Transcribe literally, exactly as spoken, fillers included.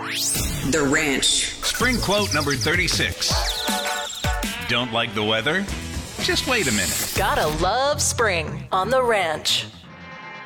The Ranch. Spring quote number thirty-six. Don't like the weather? Just wait a minute. Gotta love spring on The Ranch.